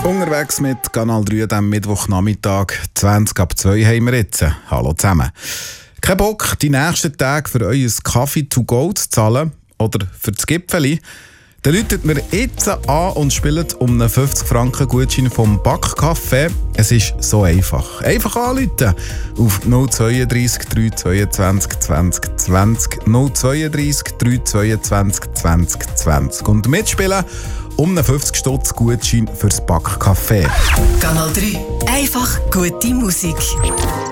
Unterwegs mit Kanal 3 am Mittwochnachmittag 20 ab 2 haben wir jetzt. Hallo zusammen. Kein Bock, die nächsten Tage für euer Kaffee to go zu zahlen oder für das Gipfeli? Dann läutet mir jetzt an und spielt um einen 50 Franken Gutschein vom Backcafé. Es ist so einfach. Einfach anrufen auf 032 322 20 20 032 322 20 20 und mitspielen um einen 50 Stutz Gutschein fürs Backcafé. Kanal 3. Einfach gute Musik.